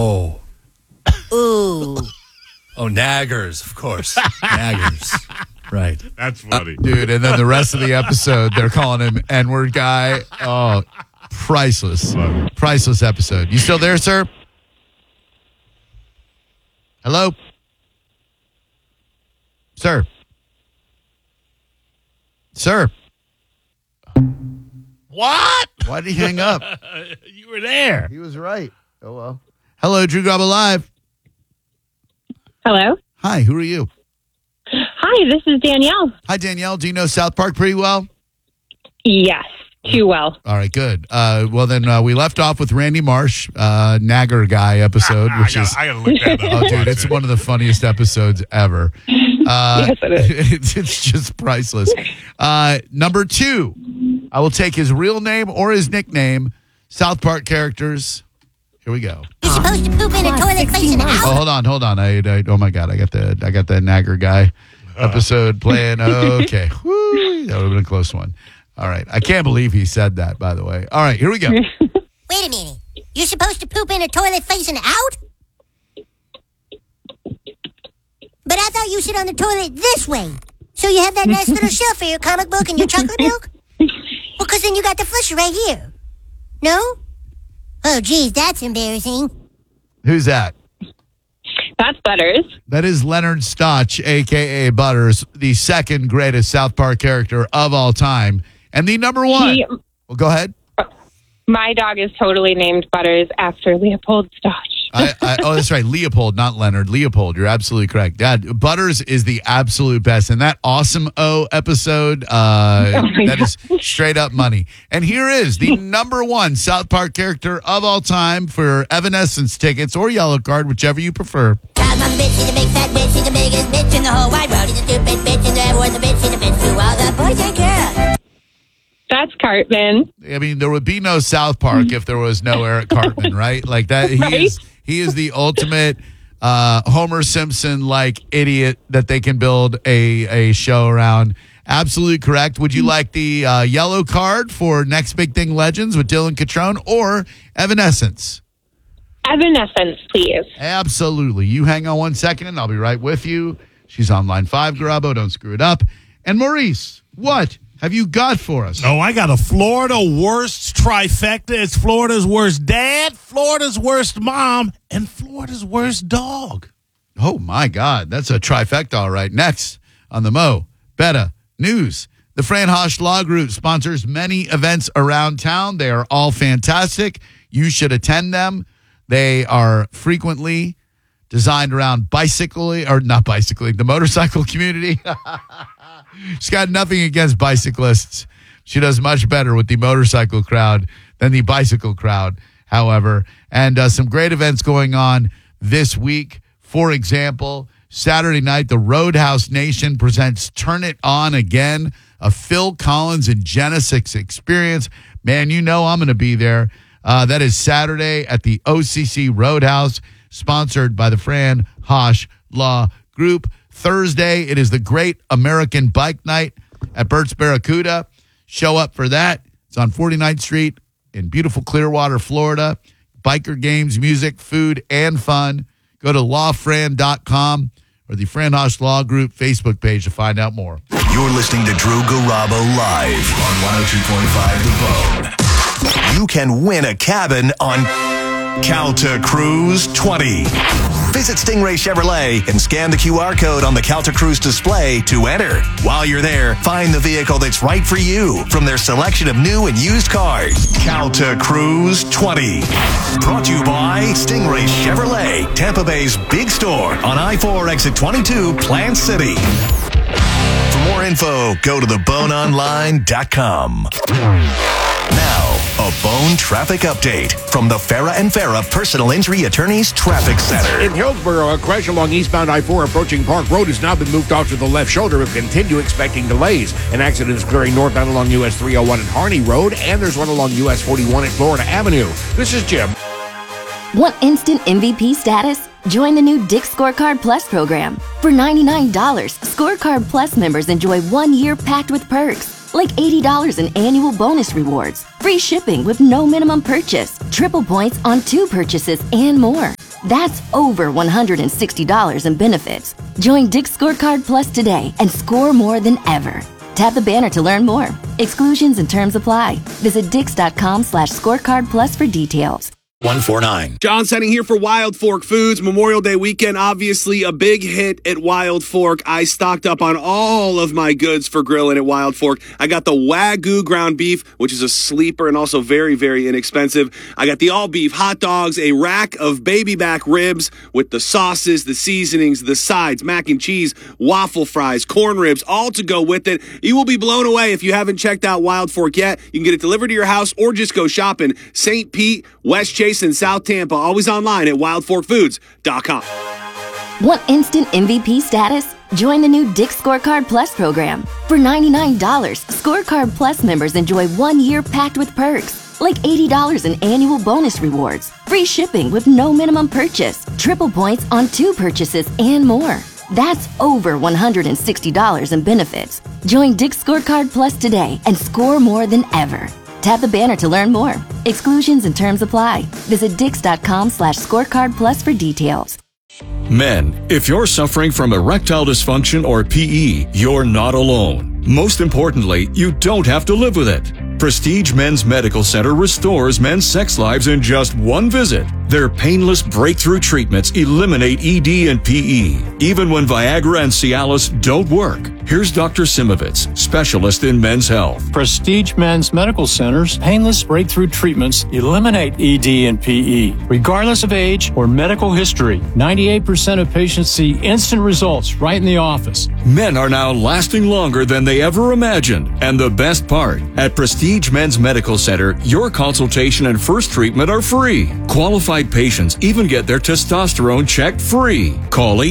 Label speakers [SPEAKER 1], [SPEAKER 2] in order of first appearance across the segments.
[SPEAKER 1] Oh.
[SPEAKER 2] Ooh.
[SPEAKER 1] Oh, naggers, of course. Naggers. Right.
[SPEAKER 3] That's funny.
[SPEAKER 4] Dude, and then the rest of the episode, they're calling him N-word guy. Oh, priceless. Priceless episode. You still there, sir? Hello? Sir? Sir?
[SPEAKER 3] What?
[SPEAKER 4] Why did he hang up?
[SPEAKER 3] You were there.
[SPEAKER 4] He was right. Oh, well. Hello, Drew Garabo Live.
[SPEAKER 5] Hello.
[SPEAKER 4] Hi, who are you?
[SPEAKER 5] Hi, this is Danielle.
[SPEAKER 4] Hi, Danielle. Do you know South Park pretty well?
[SPEAKER 5] Yes, too well.
[SPEAKER 4] All right, good. Well, then we left off with Randy Marsh, Nagger guy episode, which
[SPEAKER 3] I gotta look that up.
[SPEAKER 4] oh, dude, it's one of the funniest episodes ever.
[SPEAKER 5] Yes, it is.
[SPEAKER 4] It's just priceless. Number 2, I will take his real name or his nickname. South Park characters. Here we go.
[SPEAKER 2] You're supposed to poop in a toilet facing out.
[SPEAKER 4] Oh, hold on. Oh my God, I got the Nagger guy episode playing. Okay, woo, that would have been a close one. All right, I can't believe he said that. By the way, all right, here we go.
[SPEAKER 2] Wait a minute. You're supposed to poop in a toilet facing out? But I thought you sit on the toilet this way. So you have that nice little shelf for your comic book and your chocolate milk? Well, because then you got the flusher right here. No? Oh, geez, that's embarrassing.
[SPEAKER 4] Who's that?
[SPEAKER 5] That's Butters.
[SPEAKER 4] That is Leonard Stotch, a.k.a. Butters, the second greatest South Park character of all time, and the number 1. Well, go ahead.
[SPEAKER 5] My dog is totally named Butters after Leopold Stotch.
[SPEAKER 4] Oh, that's right. Leopold, not Leonard. Leopold, you're absolutely correct. Dad, Butters is the absolute best. And that Awesome O episode, that is straight up money. And here is the number 1 South Park character of all time for Evanescence tickets or Yellow Card, whichever you prefer.
[SPEAKER 2] Child mama bitch, she's a big fat bitch, she's the biggest bitch in the whole wide world. She's a stupid bitch, and everyone's a bitch, she's a bitch to all the boys and girls.
[SPEAKER 5] That's Cartman.
[SPEAKER 4] I mean, there would be no South Park if there was no Eric Cartman, right? Like that. He is the ultimate Homer Simpson-like idiot that they can build a show around. Absolutely correct. Would you like the Yellow Card for Next Big Thing Legends with Dylan Catrone or Evanescence?
[SPEAKER 5] Evanescence, please.
[SPEAKER 4] Absolutely. You hang on 1 second and I'll be right with you. She's on line 5, Garabo. Don't screw it up. And Maurice, what have you got for us?
[SPEAKER 3] Oh, I got a Florida worst trifecta. It's Florida's worst dad, Florida's worst mom, and Florida's worst dog.
[SPEAKER 4] Oh, my God. That's a trifecta, all right. Next on the Mo Betta News. The Fran Hosh Law Group sponsors many events around town. They are all fantastic. You should attend them. They are frequently designed around the motorcycle community. She's got nothing against bicyclists. She does much better with the motorcycle crowd than the bicycle crowd, however. And some great events going on this week. For example, Saturday night, the Roadhouse Nation presents Turn It On Again, a Phil Collins and Genesis experience. Man, you know I'm going to be there. That is Saturday at the OCC Roadhouse, sponsored by the Fran Hosh Law Group. Thursday, it is the Great American Bike Night at Burt's Barracuda. Show up for that. It's on 49th Street in beautiful Clearwater, Florida. Biker games, music, food, and fun. Go to lawfran.com or the Fran Hosh Law Group Facebook page to find out more.
[SPEAKER 6] You're listening to Drew Garabo live on 102.5 The Bone. You can win a cabin on Calta Cruise 20. Visit Stingray Chevrolet and scan the QR code on the Calta Cruise display to enter. While you're there, find the vehicle that's right for you from their selection of new and used cars. Calta Cruise 20. Brought to you by Stingray Chevrolet, Tampa Bay's big store on I-4 exit 22, Plant City. For more info, go to theboneonline.com. Now, a Bone traffic update from the Farah and Farah Personal Injury Attorneys Traffic Center.
[SPEAKER 7] In Hillsborough, a crash along eastbound I-4 approaching Park Road has now been moved off to the left shoulder, but continue expecting delays. An accident is clearing northbound along US 301 at Harney Road, and there's one along US 41 at Florida Avenue. This is Jim.
[SPEAKER 8] Want instant MVP status? Join the new Dick's Scorecard Plus program. For $99, Scorecard Plus members enjoy 1 year packed with perks, like $80 in annual bonus rewards, free shipping with no minimum purchase, triple points on 2 purchases, and more. That's over $160 in benefits. Join Dick's Scorecard Plus today and score more than ever. Tap the banner to learn more. Exclusions and terms apply. Visit dix.com/scorecard plus for details.
[SPEAKER 1] 149.
[SPEAKER 9] John Setting here for Wild Fork Foods. Memorial Day weekend, obviously a big hit at Wild Fork. I stocked up on all of my goods for grilling at Wild Fork. I got the Wagyu ground beef, which is a sleeper and also very, very inexpensive. I got the all beef hot dogs, a rack of baby back ribs with the sauces, the seasonings, the sides, mac and cheese, waffle fries, corn ribs, all to go with it. You will be blown away if you haven't checked out Wild Fork yet. You can get it delivered to your house or just go shopping. St. Pete, West Chase, in South Tampa, always online at wildforkfoods.com.
[SPEAKER 8] Want instant MVP status? Join the new Dick's Scorecard Plus program. For $99, Scorecard Plus members enjoy 1 year packed with perks, like $80 in annual bonus rewards, free shipping with no minimum purchase, triple points on 2 purchases, and more. That's over $160 in benefits. Join Dick's Scorecard Plus today and score more than ever. Tap the banner to learn more. Exclusions and terms apply. Visit dix.com/scorecard plus for details.
[SPEAKER 10] Men, if you're suffering from erectile dysfunction or PE, you're not alone. Most importantly, you don't have to live with it. Prestige Men's Medical Center restores men's sex lives in just one visit. Their painless breakthrough treatments eliminate ED and PE, even when Viagra and Cialis don't work. Here's Dr. Simovitz, specialist in men's health.
[SPEAKER 11] Prestige Men's Medical Center's painless breakthrough treatments eliminate ED and PE, regardless of age or medical history. 98% of patients see instant results right in the office.
[SPEAKER 10] Men are now lasting longer than they ever imagined. And the best part, at Prestige Men's Medical Center, your consultation and first treatment are free. Qualified patients even get their testosterone checked free. Call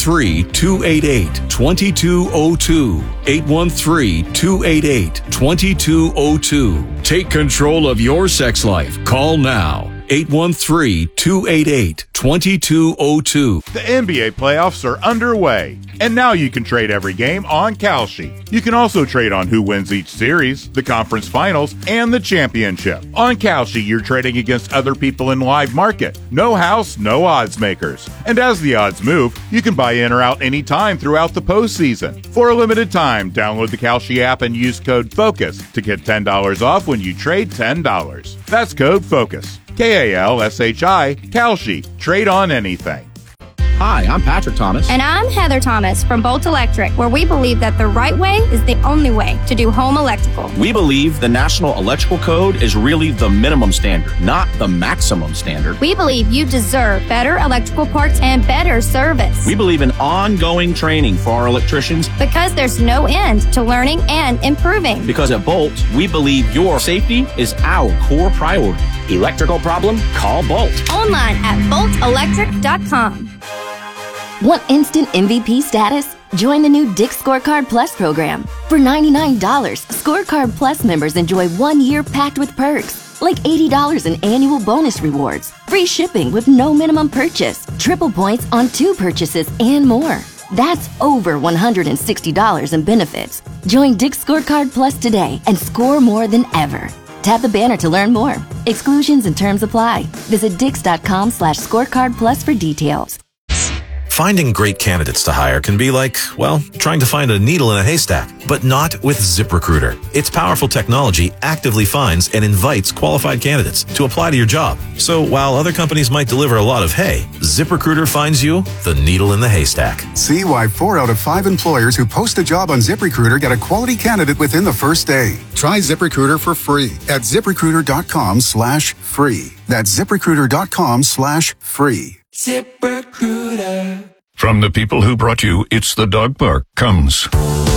[SPEAKER 10] 813-288-2202. 813-288-2202. Take control of your sex life. Call now. 813-288-2202.
[SPEAKER 12] The NBA playoffs are underway, and now you can trade every game on Kalshi. You can also trade on who wins each series, the conference finals, and the championship. On Kalshi, you're trading against other people in live market. No house, no odds makers. And as the odds move, you can buy in or out anytime throughout the postseason. For a limited time, download the Kalshi app and use code FOCUS to get $10 off when you trade $10. That's code FOCUS. Kalshi, Kalshi. Trade on anything.
[SPEAKER 13] Hi, I'm Patrick Thomas.
[SPEAKER 14] And I'm Heather Thomas from Bolt Electric, where we believe that the right way is the only way to do home electrical.
[SPEAKER 13] We believe the National Electrical Code is really the minimum standard, not the maximum standard.
[SPEAKER 14] We believe you deserve better electrical parts and better service.
[SPEAKER 13] We believe in ongoing training for our electricians.
[SPEAKER 14] Because there's no end to learning and improving.
[SPEAKER 13] Because at Bolt, we believe your safety is our core priority. Electrical problem? Call Bolt.
[SPEAKER 14] Online at boltelectric.com.
[SPEAKER 8] Want instant MVP status? Join the new Dick's Scorecard Plus program. For $99, Scorecard Plus members enjoy 1 year packed with perks, like $80 in annual bonus rewards, free shipping with no minimum purchase, triple points on 2 purchases, and more. That's over $160 in benefits. Join Dick's Scorecard Plus today and score more than ever. Tap the banner to learn more. Exclusions and terms apply. Visit dix.com/scorecard plus for details.
[SPEAKER 15] Finding great candidates to hire can be like, well, trying to find a needle in a haystack, but not with ZipRecruiter. Its powerful technology actively finds and invites qualified candidates to apply to your job. So while other companies might deliver a lot of hay, ZipRecruiter finds you the needle in the haystack.
[SPEAKER 16] See why 4 out of 5 employers who post a job on ZipRecruiter get a quality candidate within the first day. Try ZipRecruiter for free at ZipRecruiter.com/free. That's ZipRecruiter.com/free.
[SPEAKER 17] ZipRecruiter. From the people who brought you It's the Dog Park comes